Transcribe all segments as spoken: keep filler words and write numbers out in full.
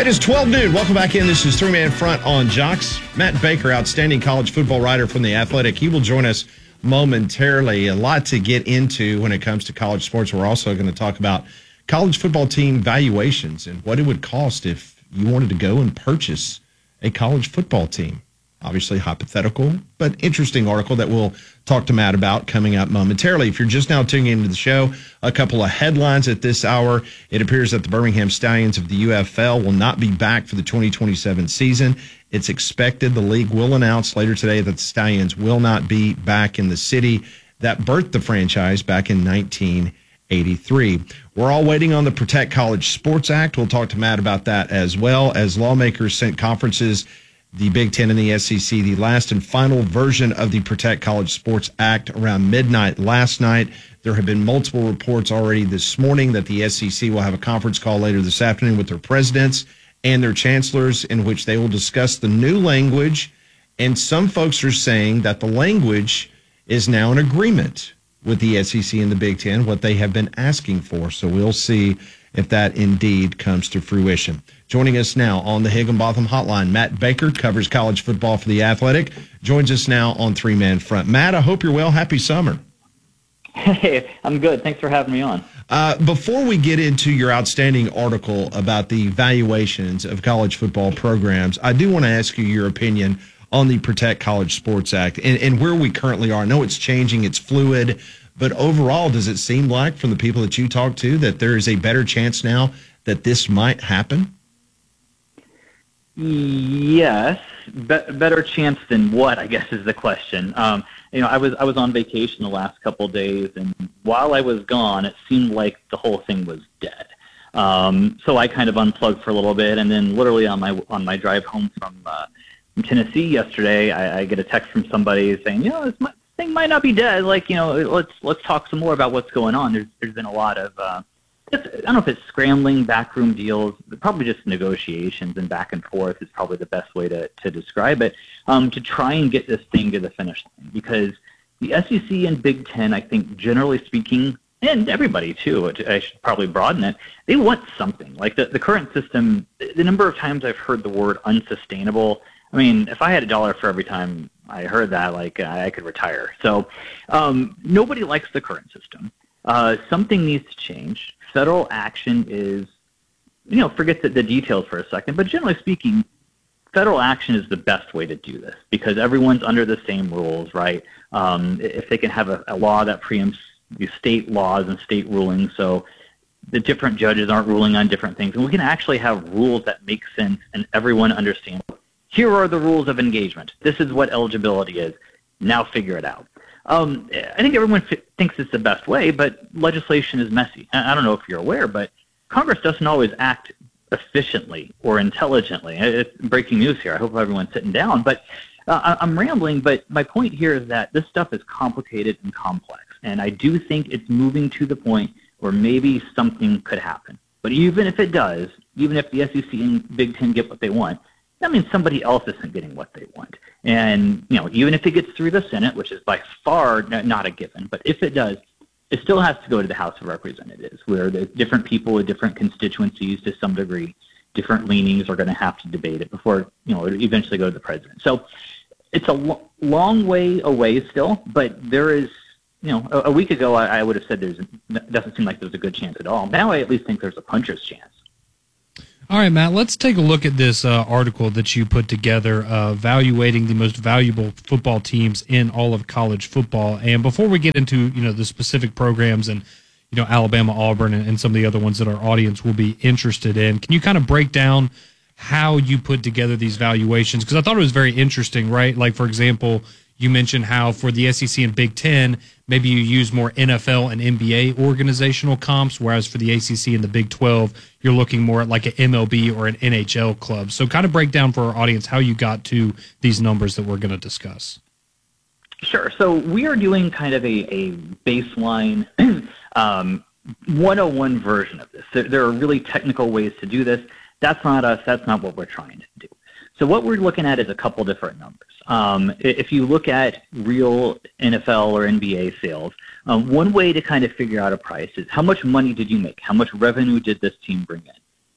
It is twelve noon. Welcome back in. This is Three Man Front on Jocks. Matt Baker, outstanding college football writer from The Athletic. He will join us momentarily. A lot to get into when it comes to college sports. We're also going to talk about college football team valuations and what it would cost if you wanted to go and purchase a college football team. Obviously hypothetical, but interesting article that we'll talk to Matt about coming up momentarily. If you're just now tuning into the show, a couple of headlines at this hour. It appears that the Birmingham Stallions of the U F L will not be back for the twenty twenty-seven season. It's expected the league will announce later today that the Stallions will not be back in the city that birthed the franchise back in nineteen eighty-three. We're all waiting on the Protect College Sports Act. We'll talk to Matt about that as well, as lawmakers sent conferences, the Big Ten and the S E C, the last and final version of the Protect College Sports Act around midnight last night. There have been multiple reports already this morning that the S E C will have a conference call later this afternoon with their presidents and their chancellors in which they will discuss the new language. And some folks are saying that the language is now in agreement with the S E C and the Big Ten, what they have been asking for. So we'll see if that indeed comes to fruition. Joining us now on the Higginbotham Hotline, Matt Baker, covers college football for The Athletic, joins us now on Three Man Front. Matt, I hope you're well. Happy summer. Hey, I'm good. Thanks for having me on. Uh, before we get into your outstanding article about the valuations of college football programs, I do want to ask you your opinion on the Protect College Sports Act and, and where we currently are. I know it's changing, it's fluid, but overall, does it seem like from the people that you talk to that there is a better chance now that this might happen? Yes, Be- better chance than what, I guess, is the question. Um, you know, I was I was on vacation the last couple of days, and while I was gone, it seemed like the whole thing was dead. Um, so I kind of unplugged for a little bit, and then literally on my on my drive home from, uh, from Tennessee yesterday, I, I get a text from somebody saying, you know, this might, thing might not be dead. Like, you know, let's let's talk some more about what's going on. There's there's been a lot of uh, I don't know if it's scrambling, backroom deals, probably just negotiations and back and forth is probably the best way to, to describe it, um, to try and get this thing to the finish line. Because the S E C and Big Ten, I think, generally speaking, and everybody too, I should probably broaden it, they want something. Like the, the current system, the number of times I've heard the word unsustainable, I mean, if I had a dollar for every time I heard that, like, I could retire. So um, nobody likes the current system. Uh, something needs to change. Federal action is, you know, forget the, the details for a second, but generally speaking, federal action is the best way to do this because everyone's under the same rules, right? Um, if they can have a, a law that preempts the state laws and state rulings, so the different judges aren't ruling on different things, and we can actually have rules that make sense and everyone understands. Here are the rules of engagement. This is what eligibility is. Now figure it out. Um, I think everyone f- thinks it's the best way, but legislation is messy. I, I don't know if you're aware, but Congress doesn't always act efficiently or intelligently. It's breaking news here. I hope everyone's sitting down. But uh, I'm rambling, but my point here is that this stuff is complicated and complex, and I do think it's moving to the point where maybe something could happen. But even if it does, even if the S E C and Big Ten get what they want, that means somebody else isn't getting what they want. And, you know, even if it gets through the Senate, which is by far not a given, but if it does, it still has to go to the House of Representatives, where the different people with different constituencies to some degree, different leanings are going to have to debate it before, you know, it eventually go to the president. So it's a lo- long way away still, but there is, you know, a, a week ago I, I would have said there's, it doesn't seem like there's a good chance at all. Now I at least think there's a puncher's chance. All right, Matt, let's take a look at this uh, article that you put together, uh, evaluating the most valuable football teams in all of college football. And before we get into, you know, the specific programs and, you know, Alabama, Auburn, and, and some of the other ones that our audience will be interested in, can you kind of break down how you put together these valuations? Because I thought it was very interesting, right? Like, for example, you mentioned how for the S E C and Big Ten, maybe you use more N F L and N B A organizational comps, whereas for the A C C and the Big twelve, you're looking more at like an M L B or an N H L club. So kind of break down for our audience how you got to these numbers that we're going to discuss. Sure. So we are doing kind of a, a baseline um, one oh one version of this. There, there are really technical ways to do this. That's not us. That's not what we're trying to do. So what we're looking at is a couple different numbers. Um, if you look at real N F L or N B A sales, um, one way to kind of figure out a price is how much money did you make? How much revenue did this team bring in?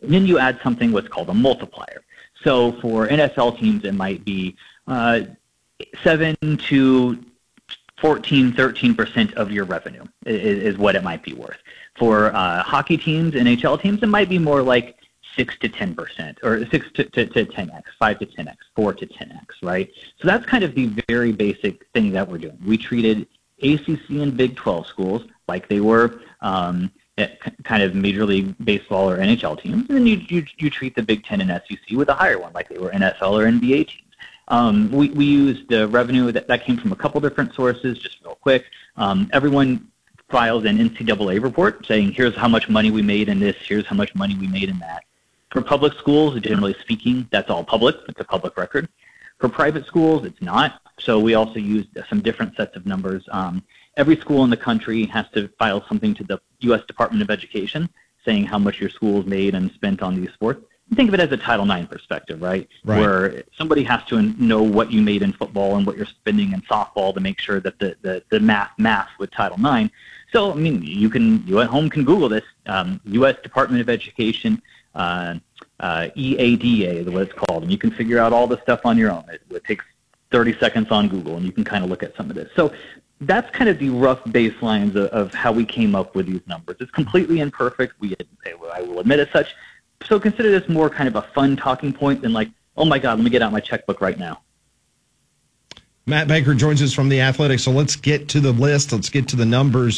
And then you add something what's called a multiplier. So for N F L teams, it might be uh, seven to fourteen, thirteen percent of your revenue is, is what it might be worth. For uh, hockey teams, N H L teams, it might be more like six to ten percent, or six to, to, to ten x, five to ten x, four to ten x, right? So that's kind of the very basic thing that we're doing. We treated A C C and Big twelve schools like they were um, kind of Major League Baseball or N H L teams, and then you, you, you treat the Big Ten and S E C with a higher one like they were N F L or N B A teams. Um, we, we used the revenue that, that came from a couple different sources, just real quick. Um, everyone files an N C double A report saying, here's how much money we made in this, here's how much money we made in that. For public schools, generally speaking, that's all public. It's a public record. For private schools, it's not. So we also used some different sets of numbers. Um, every school in the country has to file something to the U S Department of Education saying how much your school's made and spent on these sports. Think of it as a Title nine perspective, right? Right. Where somebody has to know what you made in football and what you're spending in softball to make sure that the, the, the math math with Title nine. So, I mean, you can you at home can Google this. Um, U S Department of Education, uh, uh, E A D A is what it's called, and you can figure out all the stuff on your own. It, it takes thirty seconds on Google, and you can kind of look at some of this. So that's kind of the rough baselines of, of how we came up with these numbers. It's completely imperfect. We, I will admit as such. So consider this more kind of a fun talking point than like, oh my God, let me get out my checkbook right now. Matt Baker joins us from The Athletic. So let's get to the list. Let's get to the numbers.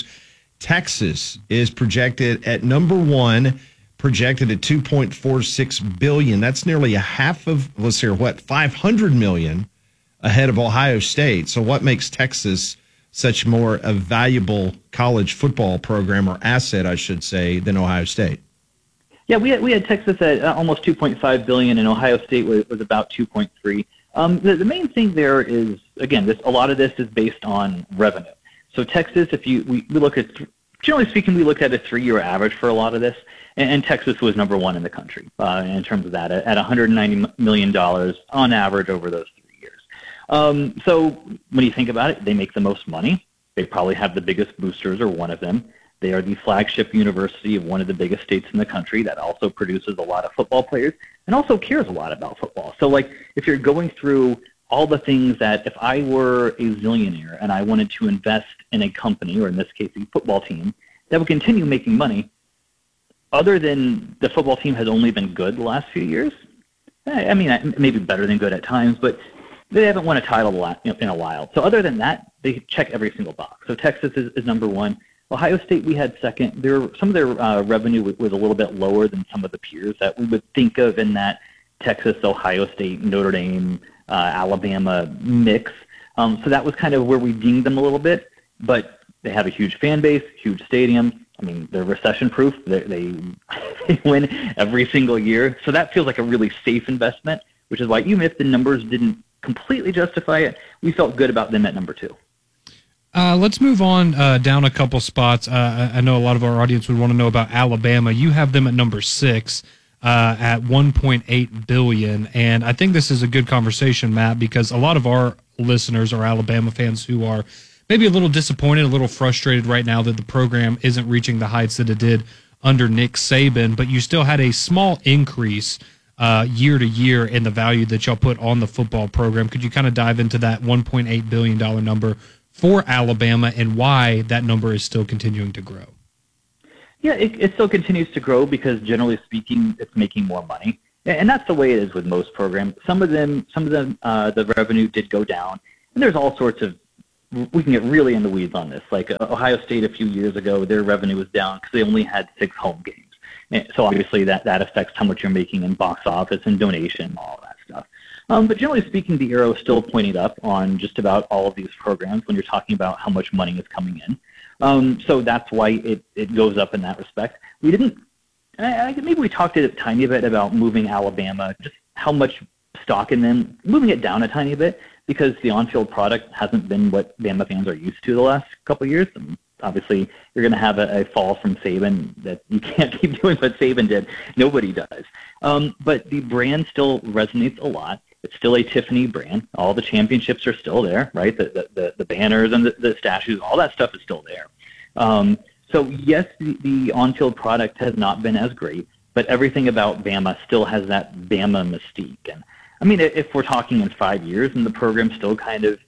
Texas is projected at number one, projected at two point four six billion dollars. That's nearly a half of, let's hear what, five hundred million dollars ahead of Ohio State. So what makes Texas such more a valuable college football program, or asset, I should say, than Ohio State? Yeah, we had, we had Texas at almost two point five billion dollars, and Ohio State was, was about two point three. Um, the, the main thing there is, again, this, a lot of this is based on revenue. So Texas, if you we, we look at, generally speaking, we look at a three-year average for a lot of this, and, and Texas was number one in the country uh, in terms of that, at, at one hundred ninety million dollars on average over those three years. Um, so when you think about it, they make the most money. They probably have the biggest boosters, or one of them. They are the flagship university of one of the biggest states in the country that also produces a lot of football players and also cares a lot about football. So, like, if you're going through all the things that if I were a zillionaire and I wanted to invest in a company, or in this case, a football team, that would continue making money, other than the football team has only been good the last few years, I mean, maybe better than good at times, but they haven't won a title in a while. So other than that, they check every single box. So Texas is, is number one. Ohio State, we had second. Their, some of their uh, revenue was, was a little bit lower than some of the peers that we would think of in that Texas, Ohio State, Notre Dame, uh, Alabama mix. Um, so that was kind of where we dinged them a little bit. But they have a huge fan base, huge stadium. I mean, they're recession-proof. They, they, they win every single year. So that feels like a really safe investment, which is why even if the numbers didn't completely justify it, we felt good about them at number two. Uh, let's move on uh, down a couple spots. Uh, I know a lot of our audience would want to know about Alabama. You have them at number six uh, at one point eight billion dollars. And I think this is a good conversation, Matt, because a lot of our listeners are Alabama fans who are maybe a little disappointed, a little frustrated right now that the program isn't reaching the heights that it did under Nick Saban, but you still had a small increase uh, year to year in the value that y'all put on the football program. Could you kind of dive into that one point eight billion dollars number for Alabama and why that number is still continuing to grow? Yeah, it, it still continues to grow because generally speaking, it's making more money. And that's the way it is with most programs. Some of them, some of them, uh, the revenue did go down. And there's all sorts of, we can get really in the weeds on this. Like uh, Ohio State a few years ago, their revenue was down because they only had six home games. And so obviously that, that affects how much you're making in box office and donation, all that stuff. Um, but generally speaking, the arrow is still pointing up on just about all of these programs when you're talking about how much money is coming in. Um, so that's why it, it goes up in that respect. We didn't, I, I, maybe we talked a tiny bit about moving Alabama, just how much stock in them, moving it down a tiny bit because the on-field product hasn't been what Bama fans are used to the last couple of years. And obviously, you're going to have a, a fall from Saban that you can't keep doing what Saban did. Nobody does. Um, but the brand still resonates a lot. It's still a Tiffany brand. All the championships are still there, right? The the, the, the banners and the, the statues, all that stuff is still there. Um, so, yes, the, the on-field product has not been as great, but everything about Bama still has that Bama mystique. And I mean, if we're talking in five years and the program's still kind of,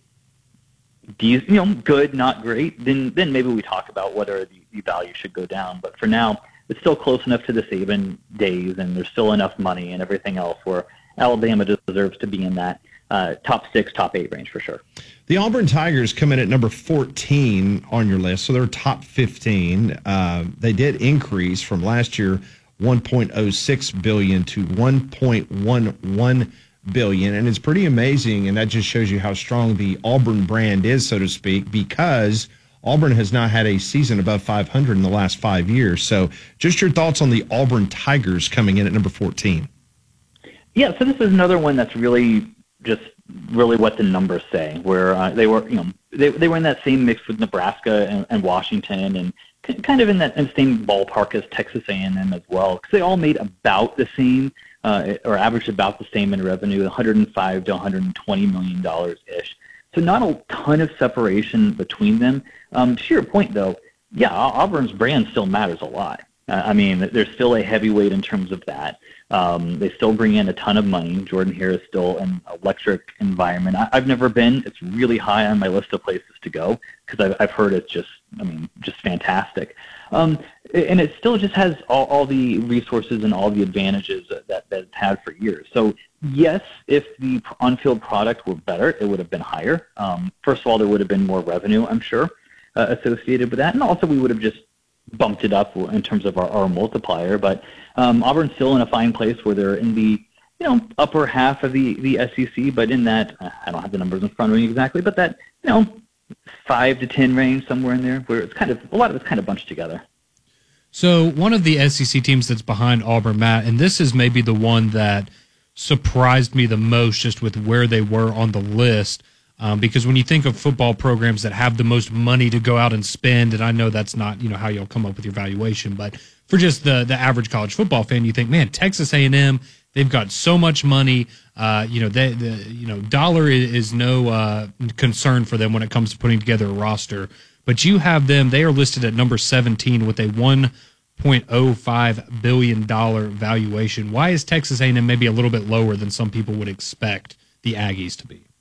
you know, good, not great, then then maybe we talk about whether the, the value should go down. But for now, it's still close enough to the Saban days, and there's still enough money and everything else where Alabama deserves to be in that uh, top six, top eight range for sure. The Auburn Tigers come in at number fourteen on your list, so they're top fifteen. Uh, they did increase from last year one point oh six billion dollars to one point one one billion dollars, and it's pretty amazing, and that just shows you how strong the Auburn brand is, so to speak, because Auburn has not had a season above five hundred in the last five years. So just your thoughts on the Auburn Tigers coming in at number fourteen. Yeah, so this is another one that's really just really what the numbers say, where uh, they were, you know, they they were in that same mix with Nebraska and, and Washington, and kind of in that in the same ballpark as Texas A and M as well, because they all made about the same, uh, or averaged about the same in revenue, one hundred five to one hundred twenty million dollars ish. So not a ton of separation between them. Um, to your point, though, yeah, Auburn's brand still matters a lot. Uh, I mean, there's still a heavyweight in terms of that. Um, they still bring in a ton of money. Jordan Hare is still an electric environment. I, I've never been. It's really high on my list of places to go because I've, I've heard it's just, I mean, just fantastic. Um, and it still just has all, all the resources and all the advantages that, that, that it's had for years. So, yes, if the on-field product were better, it would have been higher. Um, first of all, there would have been more revenue, I'm sure, uh, associated with that. And also we would have just bumped it up in terms of our, our multiplier. But um, Auburn's still in a fine place where they're in the, you know, upper half of the, the S E C, but in that, I don't have the numbers in front of me exactly, but that, you know, five to ten range, somewhere in there, where it's kind of, a lot of it's kind of bunched together. So one of the S E C teams that's behind Auburn, Matt, and this is maybe the one that surprised me the most just with where they were on the list, um, because when you think of football programs that have the most money to go out and spend, and I know that's not, you know, how you'll come up with your valuation, but for just the the average college football fan, you think, man, Texas A and M, they've got so much money. Uh, you know, they, the you know dollar is, is no uh, concern for them when it comes to putting together a roster. But you have them; they are listed at number seventeen with a one point oh five billion dollars valuation. Why is Texas A and M maybe a little bit lower than some people would expect the Aggies to be?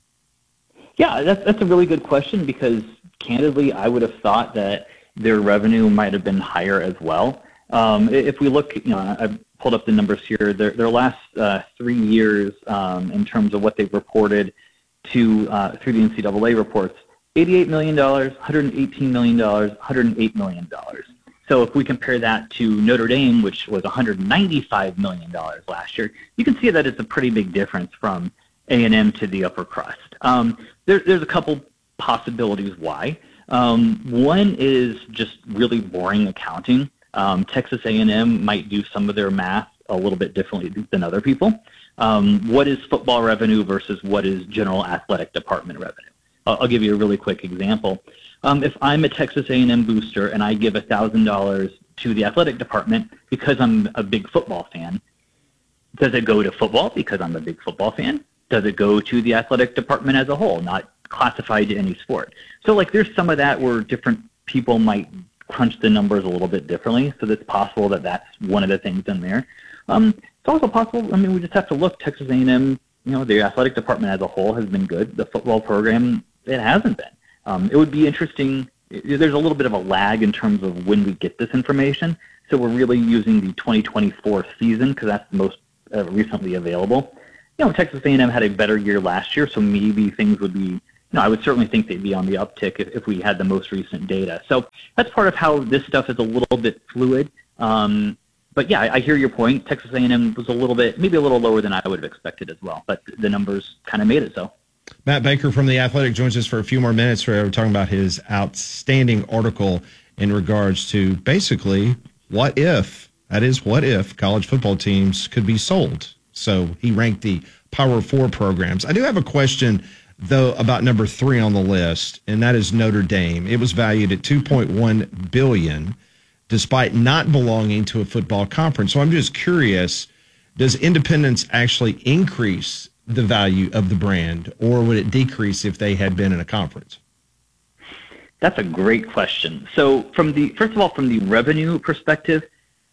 Yeah, that's that's a really good question because candidly, I would have thought that their revenue might have been higher as well. Um, if we look, you know, I've pulled up the numbers here. Their their last uh, three years um, in terms of what they've reported to uh, through the N C double A reports: eighty-eight million dollars, one hundred eighteen million dollars, one hundred eight million dollars. So if we compare that to Notre Dame, which was one hundred ninety-five million dollars last year, you can see that it's a pretty big difference from A and M to the upper crust. Um, there, there's a couple possibilities why. Um, one is just really boring accounting. Um, Texas A and M might do some of their math a little bit differently than other people. Um, what is football revenue versus what is general athletic department revenue? I'll, I'll give you a really quick example. Um, if I'm a Texas A and M booster and I give one thousand dollars to the athletic department because I'm a big football fan, does it go to football because I'm a big football fan? Does it go to the athletic department as a whole, not classified to any sport? So, like, there's some of that where different people might crunch the numbers a little bit differently, so it's possible that that's one of the things in there. Um, it's also possible, I mean, we just have to look. Texas A and M, you know, the athletic department as a whole has been good. The football program, it hasn't been. Um, it would be interesting. There's a little bit of a lag in terms of when we get this information, so we're really using the twenty twenty-four season because that's the most uh, recently available. You know, Texas A and M had a better year last year, so maybe things would be, you know, I would certainly think they'd be on the uptick if, if we had the most recent data. So that's part of how this stuff is a little bit fluid. Um, but yeah, I, I hear your point. Texas A and M was a little bit, maybe a little lower than I would have expected as well, but the numbers kind of made it so. Matt Baker from The Athletic joins us for a few more minutes. We're talking about his outstanding article in regards to basically what if, that is, what if college football teams could be sold. So he ranked the Power Four programs. I do have a question, though, about number three on the list, and that is Notre Dame. It was valued at two point one billion dollars, despite not belonging to a football conference. So I'm just curious, does independence actually increase the value of the brand, or would it decrease if they had been in a conference? That's a great question. So from the first of all, from the revenue perspective,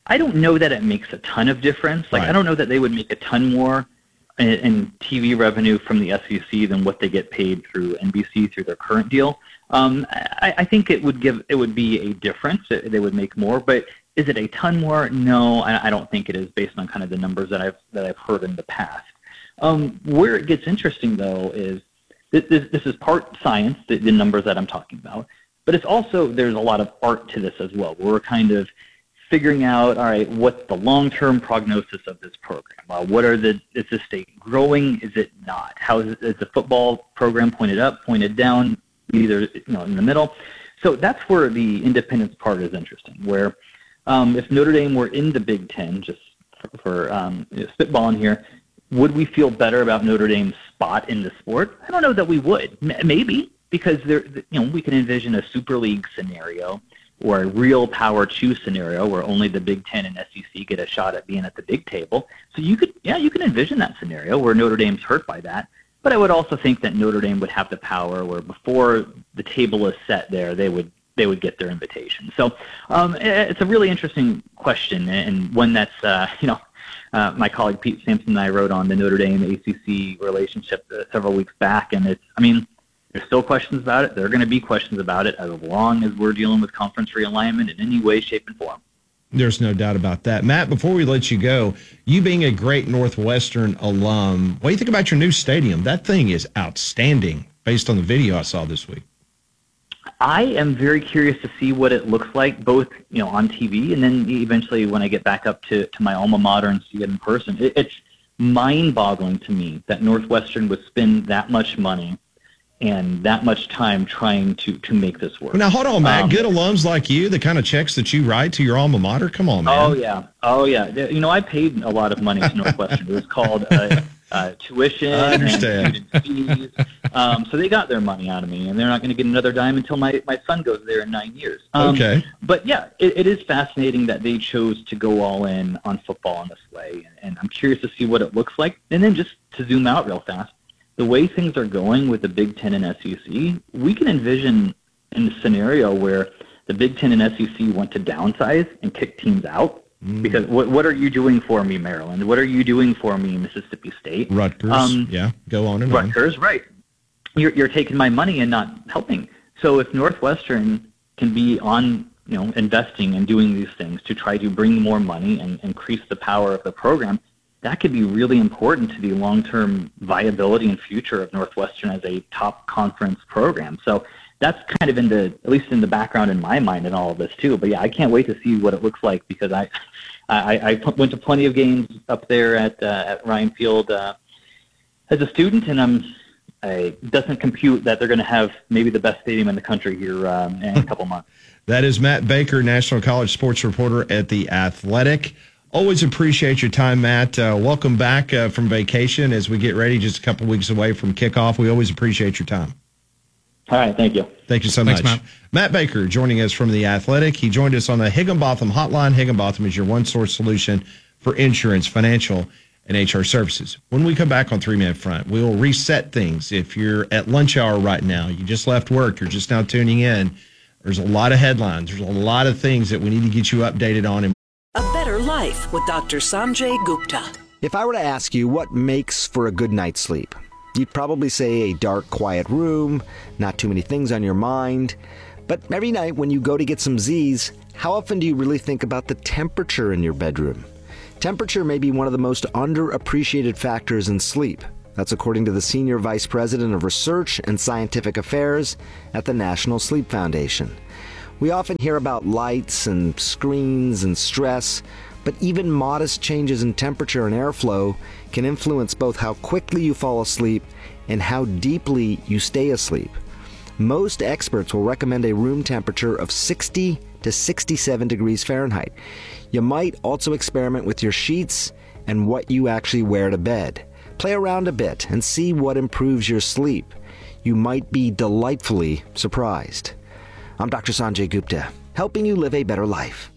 I don't know that it makes a ton of difference. Like, Right. I don't know that they would make a ton more in, in T V revenue from the S E C than what they get paid through N B C through their current deal. Um, I, I think it would give it would be a difference. It, they would make more, but is it a ton more? No, I, I don't think it is, based on kind of the numbers that I've that I've heard in the past. Um, where it gets interesting, though, is this, this, this is part science, the, the numbers that I'm talking about, but it's also, there's a lot of art to this as well. We're kind of figuring out, all right, what's the long-term prognosis of this program? Uh, what are the, is the state growing? Is it not? How is, is the football program pointed up, pointed down, either, you know, in the middle? So that's where the independence part is interesting, where um, if Notre Dame were in the Big Ten, just for, for um, you know, spitballing here, would we feel better about Notre Dame's spot in the sport? I don't know that we would. M- maybe, because there, you know, we can envision a Super League scenario or a real power choose scenario where only the Big Ten and S E C get a shot at being at the big table. So you could, yeah, you can envision that scenario where Notre Dame's hurt by that. But I would also think that Notre Dame would have the power where before the table is set there, they would they would get their invitation. So um, it's a really interesting question, and one that's, uh, you know, uh, my colleague Pete Sampson and I wrote on the Notre Dame A C C relationship uh, several weeks back, and it's, I mean, there's still questions about it. There are going to be questions about it as long as we're dealing with conference realignment in any way, shape, and form. There's no doubt about that. Matt, before we let you go, you being a great Northwestern alum, what do you think about your new stadium? That thing is outstanding based on the video I saw this week. I am very curious to see what it looks like, both, you know, on T V and then eventually when I get back up to, to my alma mater and see it in person. It, it's mind-boggling to me that Northwestern would spend that much money and that much time trying to, to make this work. Now, hold on, Matt. Um, Good alums like you, the kind of checks that you write to your alma mater, come on, man. Oh, yeah. Oh, yeah. You know, I paid a lot of money to Northwestern. It was called uh, uh, tuition I understand. and student fees. Um, so they got their money out of me, and they're not going to get another dime until my, my son goes there in nine years. Um, Okay. But, yeah, it, it is fascinating that they chose to go all in on football in this way, and, and I'm curious to see what it looks like. And then just to zoom out real fast, the way things are going with the Big Ten and S E C, we can envision in a scenario where the Big Ten and S E C want to downsize and kick teams out. Mm. Because what what are you doing for me, Maryland? What are you doing for me, Mississippi State? Rutgers, um, yeah, go on and Rutgers, on. Rutgers, right. You're, you're taking my money and not helping. So if Northwestern can be on, you know, investing and doing these things to try to bring more money and increase the power of the program, that could be really important to the long-term viability and future of Northwestern as a top conference program. So that's kind of in the, at least in the background in my mind in all of this too. But yeah, I can't wait to see what it looks like, because I, I, I went to plenty of games up there at uh, at Ryan Field uh, as a student, and I'm, I, it doesn't compute that they're going to have maybe the best stadium in the country here um, in a couple months. That is Matt Baker, National College Sports Reporter at The Athletic. Always appreciate your time, Matt. Uh, welcome back uh, from vacation as we get ready, just a couple weeks away from kickoff. We always appreciate your time. All right, thank you. Thank you so Thanks, much. Matt. Matt Baker joining us from The Athletic. He joined us on the Higginbotham Hotline. Higginbotham is your one-source solution for insurance, financial, and H R services. When we come back on Three Man Front, we will reset things. If you're at lunch hour right now, you just left work, you're just now tuning in, there's a lot of headlines. There's a lot of things that we need to get you updated on. A Better Life with Doctor Sanjay Gupta. If I were to ask you what makes for a good night's sleep, you'd probably say a dark, quiet room, not too many things on your mind. But every night when you go to get some Z's, how often do you really think about the temperature in your bedroom? Temperature may be one of the most underappreciated factors in sleep. That's according to the Senior Vice President of Research and Scientific Affairs at the National Sleep Foundation. We often hear about lights and screens and stress, but even modest changes in temperature and airflow can influence both how quickly you fall asleep and how deeply you stay asleep. Most experts will recommend a room temperature of sixty to sixty-seven degrees Fahrenheit. You might also experiment with your sheets and what you actually wear to bed. Play around a bit and see what improves your sleep. You might be delightfully surprised. I'm Doctor Sanjay Gupta, helping you live a better life.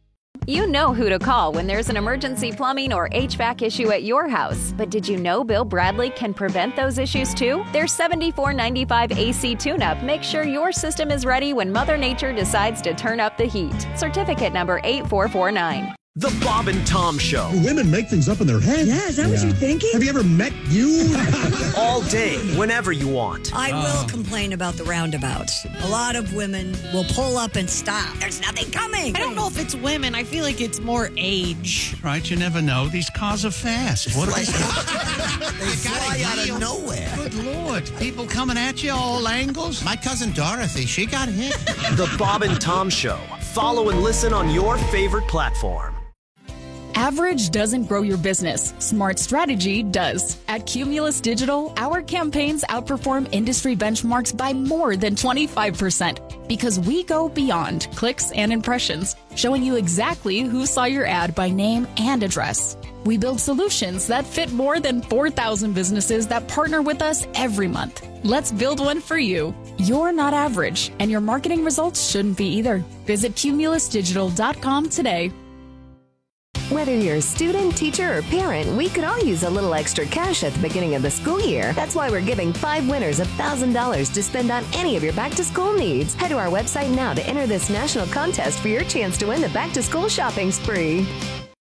You know who to call when there's an emergency plumbing or H V A C issue at your house. But did you know Bill Bradley can prevent those issues too? Their seventy-four ninety-five A C tune-up makes sure your system is ready when Mother Nature decides to turn up the heat. Certificate number eight four four nine. The Bob and Tom Show. Women make things up in their head. Yeah, is that yeah. what you're thinking? Have you ever met you? All day, whenever you want. I will oh. complain about the roundabouts. A lot of women will pull up and stop. There's nothing coming. I don't know if it's women. I feel like it's more age. Right, you never know. These cars are fast. What like, they fly out of nowhere. Good Lord. People coming at you all angles. My cousin Dorothy, she got hit. The Bob and Tom Show. Follow and listen on your favorite platform. Average doesn't grow your business. Smart strategy does. At Cumulus Digital, our campaigns outperform industry benchmarks by more than twenty-five percent because we go beyond clicks and impressions, showing you exactly who saw your ad by name and address. We build solutions that fit more than four thousand businesses that partner with us every month. Let's build one for you. You're not average, and your marketing results shouldn't be either. Visit cumulus digital dot com today. Whether you're a student, teacher, or parent, we could all use a little extra cash at the beginning of the school year. That's why we're giving five winners one thousand dollars to spend on any of your back-to-school needs. Head to our website now to enter this national contest for your chance to win the back-to-school shopping spree.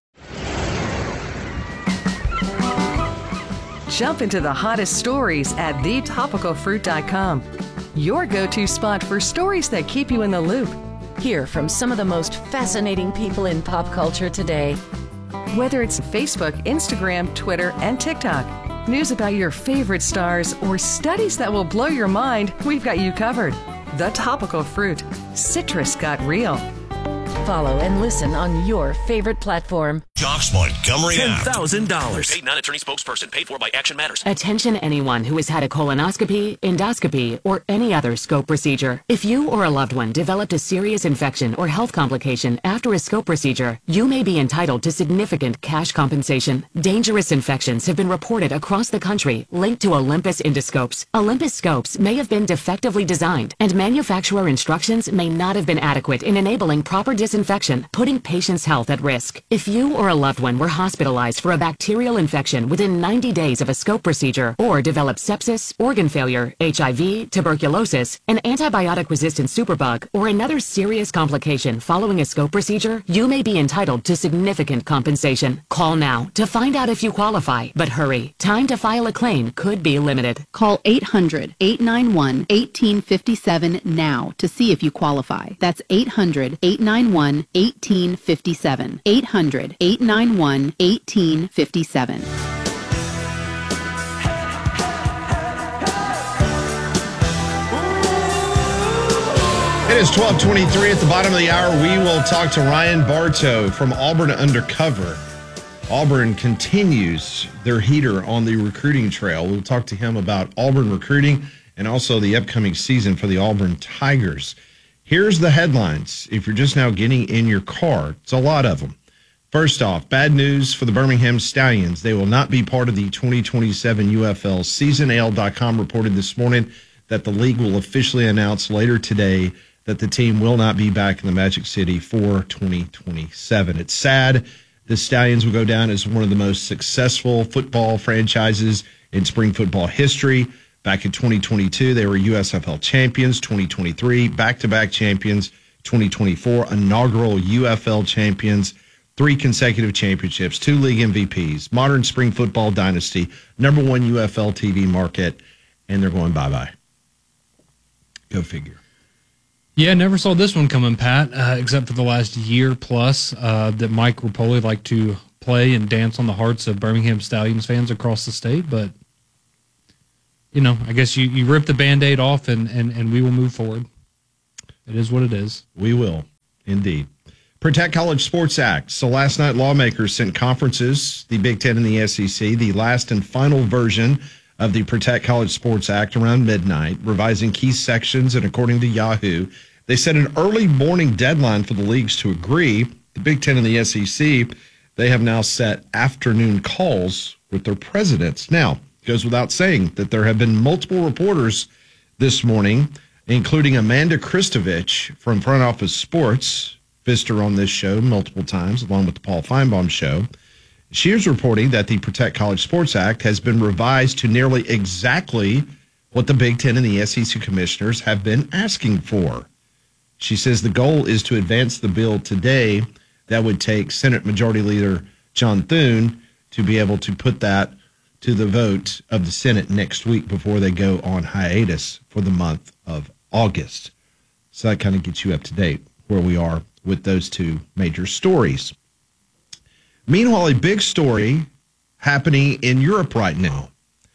Jump into the hottest stories at the topical fruit dot com. Your go-to spot for stories that keep you in the loop. Hear from some of the most fascinating people in pop culture today. Whether it's Facebook, Instagram, Twitter, and TikTok, news about your favorite stars, or studies that will blow your mind, we've got you covered. The Topical Fruit. Citrus got real. Follow and listen on your favorite platform. Jocks Montgomery ten thousand dollars. Paid non-attorney spokesperson. Paid for by Action Matters. Attention anyone who has had a colonoscopy, endoscopy, or any other scope procedure. If you or a loved one developed a serious infection or health complication after a scope procedure, you may be entitled to significant cash compensation. Dangerous infections have been reported across the country linked to Olympus endoscopes. Olympus scopes may have been defectively designed, and manufacturer instructions may not have been adequate in enabling proper disinfection, putting patients' health at risk. If you or a loved one were hospitalized for a bacterial infection within ninety days of a scope procedure, or developed sepsis, organ failure, H I V, tuberculosis, an antibiotic-resistant superbug, or another serious complication following a scope procedure, you may be entitled to significant compensation. Call now to find out if you qualify, but hurry. Time to file a claim could be limited. Call eight hundred, eight nine one, one eight five seven now to see if you qualify. That's eight hundred, eight nine one, one eight five seven. eight hundred, eight nine one, one eight five seven. It is twelve twenty-three. At the bottom of the hour, we will talk to Ryan Bartow from Auburn Undercover. Auburn continues their heater on the recruiting trail. We'll talk to him about Auburn recruiting and also the upcoming season for the Auburn Tigers. Here's the headlines. If you're just now getting in your car, it's a lot of them. First off, bad news for the Birmingham Stallions. They will not be part of the twenty twenty-seven U F L season. A L dot com reported this morning that the league will officially announce later today that the team will not be back in the Magic City for twenty twenty-seven. It's sad. The Stallions will go down as one of the most successful football franchises in spring football history. Back in twenty twenty-two, they were U S F L champions. twenty twenty-three, back-to-back champions. twenty twenty-four, inaugural U F L champions. Three consecutive championships, two league M V Ps, modern spring football dynasty, number one U F L T V market, and they're going bye-bye. Go figure. Yeah, never saw this one coming, Pat, uh, except for the last year plus uh, that Mike Rapoli liked to play and dance on the hearts of Birmingham Stallions fans across the state. But, you know, I guess you, you rip the Band-Aid off and, and, and we will move forward. It is what it is. We will, indeed. Protect College Sports Act. So last night, lawmakers sent conferences, the Big Ten and the S E C, the last and final version of the Protect College Sports Act around midnight, revising key sections, and according to Yahoo, they set an early morning deadline for the leagues to agree. The Big Ten and the S E C, they have now set afternoon calls with their presidents. Now, it goes without saying that there have been multiple reporters this morning, including Amanda Kristovich from Front Office Sports, visitor on this show multiple times, along with the Paul Feinbaum Show. She is reporting that the Protect College Sports Act has been revised to nearly exactly what the Big Ten and the S E C commissioners have been asking for. She says the goal is to advance the bill today that would take Senate Majority Leader John Thune to be able to put that to the vote of the Senate next week before they go on hiatus for the month of August. So that kind of gets you up to date where we are with those two major stories. Meanwhile, a big story happening in Europe right now.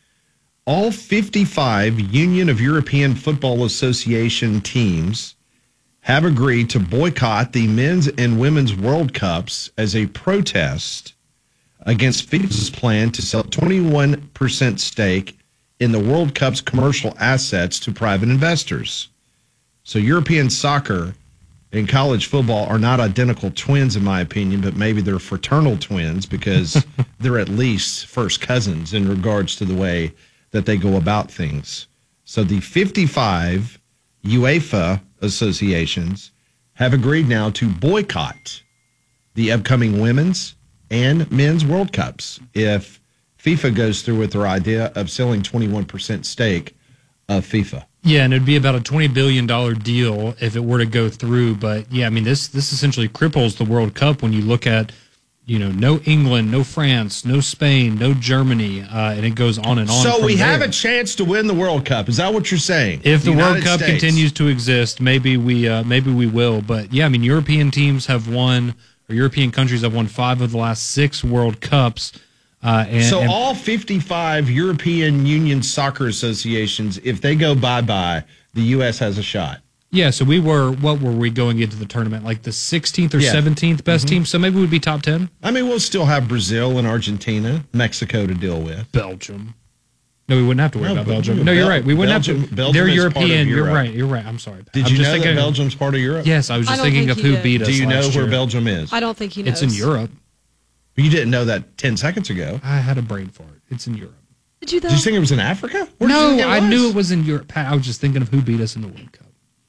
All fifty-five Union of European Football Association teams have agreed to boycott the men's and women's World Cups as a protest against FIFA's plan to sell twenty-one percent stake in the World Cup's commercial assets to private investors. So European soccer and college football are not identical twins, in my opinion, but maybe they're fraternal twins because they're at least first cousins in regards to the way that they go about things. So the fifty-five UEFA associations have agreed now to boycott the upcoming women's and men's World Cups if FIFA goes through with their idea of selling twenty-one percent stake of FIFA. Yeah, and it'd be about a twenty billion dollars deal if it were to go through. But, yeah, I mean, this this essentially cripples the World Cup when you look at, you know, no England, no France, no Spain, no Germany, uh, and it goes on and on. So from we there. have a chance to win the World Cup. Is that what you're saying? If the, the World United Cup States. continues to exist, maybe we uh, maybe we will. But, yeah, I mean, European teams have won, or European countries have won five of the last six World Cups. Uh, and, so and, all fifty-five European Union soccer associations, if they go bye-bye, the U S has a shot. Yeah, so we were, what were we going into the tournament? Like the sixteenth or Yeah. seventeenth best Mm-hmm. team? So maybe we'd be top ten? I mean, we'll still have Brazil and Argentina, Mexico to deal with. Belgium. No, we wouldn't have to worry No, about but- Belgium. No, you're Bel- right. We wouldn't Belgium- have to. Belgium They're is part of European. You're Europe. right. You're right. I'm sorry. Did I'm you just know thinking, that Belgium's part of Europe? Yes, I was I just don't thinking think of he who did. beat us Do you know last where year. Belgium is? I don't think he It's knows. in Europe. You didn't know that ten seconds ago. I had a brain fart. It's in Europe. Did you though? Did you think it was in Africa? Where did you No, think it I was? knew it was in Europe. Pat, I was just thinking of who beat us in the World Cup.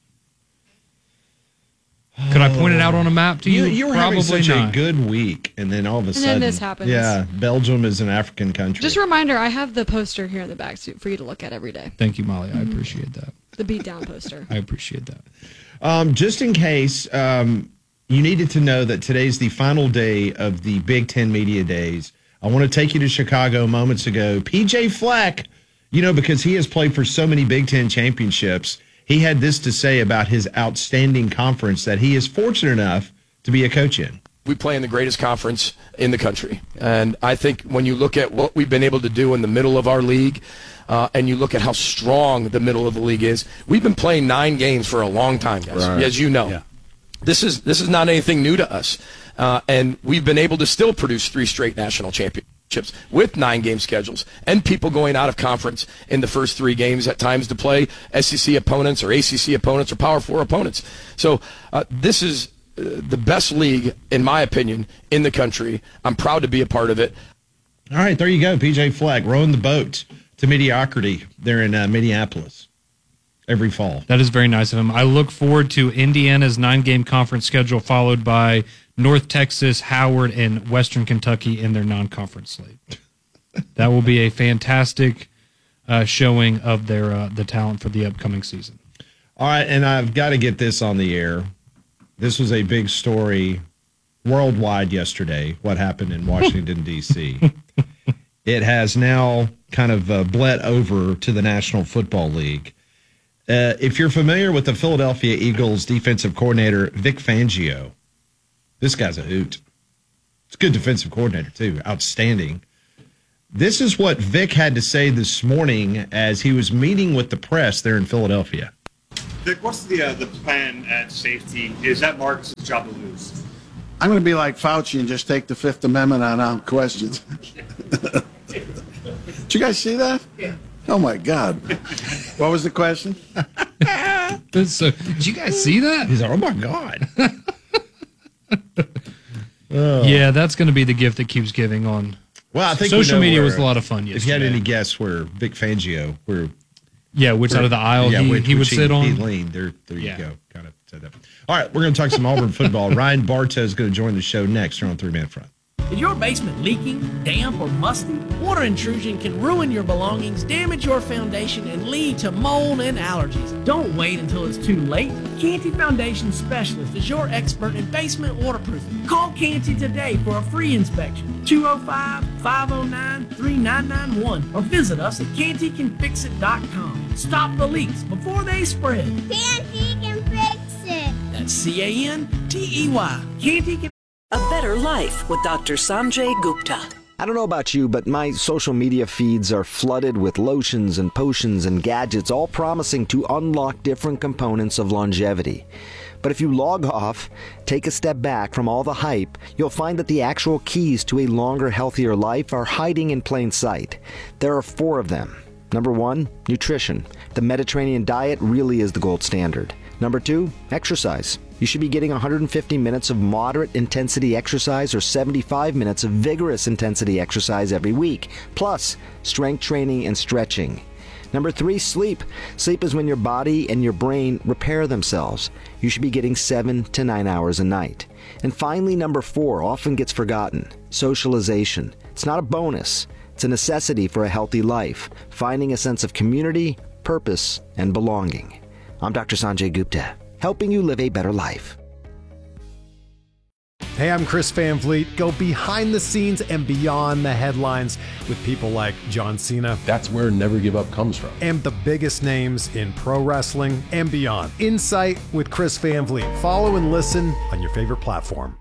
Could I point it out on a map to you? You, you were Probably having such not. a good week, and then all of a then sudden, this happens. Yeah, Belgium is an African country. Just a reminder, I have the poster here in the back for you to look at every day. Thank you, Molly. I appreciate that. The beatdown poster. I appreciate that. Um, just in case um, you needed to know that today's the final day of the Big Ten Media Days, I want to take you to Chicago moments ago. P J Fleck, you know, because he has played for so many Big Ten championships, he had this to say about his outstanding conference that he is fortunate enough to be a coach in. We play in the greatest conference in the country. And I think when you look at what we've been able to do in the middle of our league, uh, and you look at how strong the middle of the league is, we've been playing nine games for a long time, guys, Right. as you know. Yeah. This is this is not anything new to us. Uh, and we've been able to still produce three straight national championships with nine-game schedules and people going out of conference in the first three games at times to play S E C opponents or A C C opponents or Power Four opponents. So uh, this is uh, the best league, in my opinion, in the country. I'm proud to be a part of it. All right, there you go. P J Fleck rowing the boat to mediocrity there in uh, Minneapolis every fall. That is very nice of him. I look forward to Indiana's nine-game conference schedule, followed by North Texas, Howard, and Western Kentucky in their non-conference slate. That will be a fantastic uh, showing of their uh, the talent for the upcoming season. All right, and I've got to get this on the air. This was a big story worldwide yesterday, what happened in Washington, D C It has now kind of uh, bled over to the National Football League. Uh, if you're familiar with the Philadelphia Eagles defensive coordinator, Vic Fangio, this guy's a hoot. He's a good defensive coordinator, too. Outstanding. This is what Vic had to say this morning as he was meeting with the press there in Philadelphia. Vic, what's the uh, the plan at safety? Is that Marcus's job to lose? I'm going to be like Fauci and just take the Fifth Amendment on um, questions. Did you guys see that? Yeah. Oh, my God. What was the question? So, did you guys see that? He's like, oh, my God. Oh. Yeah, that's going to be the gift that keeps giving on. Well, I think social we know media where, was a lot of fun yesterday. If you had any guess where Vic Fangio, where yeah, which where, side of the aisle yeah, he, which, he would which sit he, on, he leaned. There, there yeah. you go. Kind of said that. All right, we're going to talk some Auburn football. Ryan Bartow is going to join the show next here on Three Man Front. Is your basement leaking, damp, or musty? Water intrusion can ruin your belongings, damage your foundation, and lead to mold and allergies. Don't wait until it's too late. Canty Foundation Specialist is your expert in basement waterproofing. Call Canty today for a free inspection. two oh five, five oh nine, three nine nine one or visit us at canty can fix it dot com. Stop the leaks before they spread. Canty can fix it. That's C A N T E Y. Canty can. A Better Life with Doctor Sanjay Gupta. I don't know about you, but my social media feeds are flooded with lotions and potions and gadgets, all promising to unlock different components of longevity. But if you log off, take a step back from all the hype, you'll find that the actual keys to a longer, healthier life are hiding in plain sight. There are four of them. Number one, nutrition. The Mediterranean diet really is the gold standard. Number two, exercise. You should be getting one hundred fifty minutes of moderate intensity exercise or seventy-five minutes of vigorous intensity exercise every week, plus strength training and stretching. Number three, sleep. Sleep is when your body and your brain repair themselves. You should be getting seven to nine hours a night. And finally, number four, often gets forgotten, socialization. It's not a bonus. It's a necessity for a healthy life, finding a sense of community, purpose, and belonging. I'm Doctor Sanjay Gupta, helping you live a better life. Hey, I'm Chris Van Vliet. Go behind the scenes and beyond the headlines with people like John Cena. That's where Never Give Up comes from. And the biggest names in pro wrestling and beyond. Insight with Chris Van Vliet. Follow and listen on your favorite platform.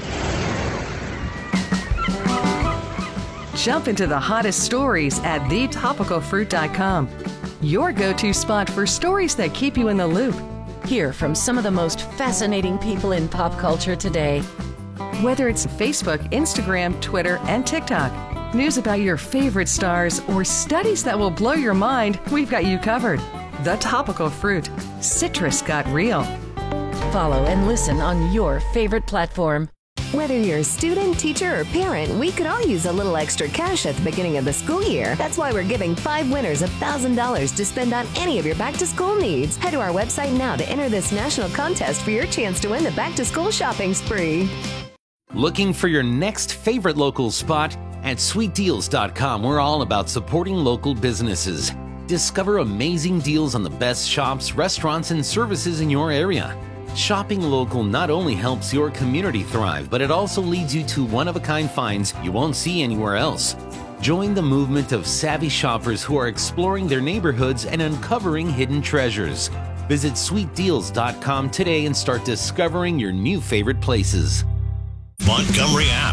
Jump into the hottest stories at the topical fruit dot com. Your go-to spot for stories that keep you in the loop. Hear from some of the most fascinating people in pop culture today. Whether it's Facebook, Instagram, Twitter, and TikTok, news about your favorite stars, or studies that will blow your mind, we've got you covered. The Topical Fruit. Citrus got real. Follow and listen on your favorite platform. Whether you're a student, teacher, or parent, we could all use a little extra cash at the beginning of the school year. That's why we're giving five winners one thousand dollars to spend on any of your back-to-school needs. Head to our website now to enter this national contest for your chance to win the back-to-school shopping spree. Looking for your next favorite local spot? At sweet deals dot com, we're all about supporting local businesses. Discover amazing deals on the best shops, restaurants, and services in your area. Shopping local not only helps your community thrive, but it also leads you to one-of-a-kind finds you won't see anywhere else. Join the movement of savvy shoppers who are exploring their neighborhoods and uncovering hidden treasures. Visit sweet deals dot com today and start discovering your new favorite places. Montgomery app.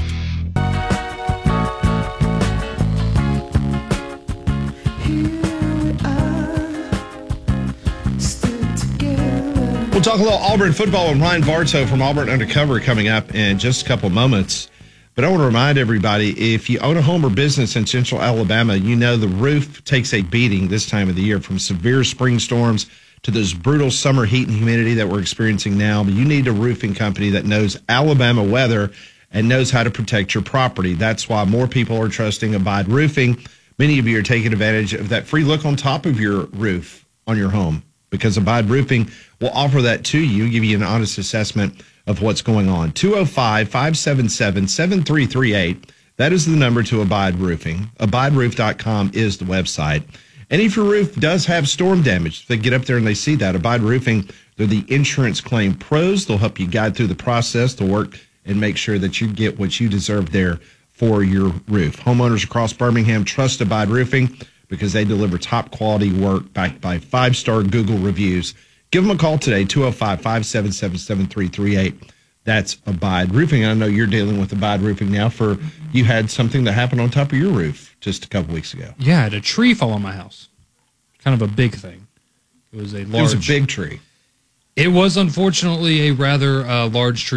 We'll talk a little Auburn football with Ryan Bartow from Auburn Undercover coming up in just a couple moments. But I want to remind everybody, if you own a home or business in central Alabama, you know the roof takes a beating this time of the year, from severe spring storms to those brutal summer heat and humidity that we're experiencing now. But you need a roofing company that knows Alabama weather and knows how to protect your property. That's why more people are trusting Abide Roofing. Many of you are taking advantage of that free look on top of your roof on your home, because Abide Roofing will offer that to you, give you an honest assessment of what's going on. two oh five, five seven seven, seven three three eight. That is the number to Abide Roofing. abide roof dot com is the website. And if your roof does have storm damage, they get up there and they see that. Abide Roofing, they're the insurance claim pros. They'll help you guide through the process to work and make sure that you get what you deserve there for your roof. Homeowners across Birmingham trust Abide Roofing because they deliver top quality work backed by five-star Google reviews. Give them a call today, two oh five, five seven seven, seven three three eight. That's Abide Roofing. I know you're dealing with Abide Roofing now. For you had something that happened on top of your roof just a couple weeks ago. Yeah, I had a tree fall on my house. Kind of a big thing. It was a large. It was a big tree. It was unfortunately a rather uh, large tree.